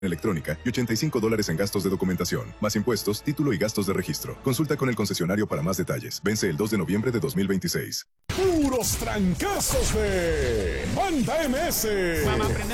electrónica y $85 en gastos de documentación, más impuestos, título y gastos de registro. Consulta con el concesionario para más detalles. Vence el 2 de noviembre de 2026. Puros trancazos de Banda MS.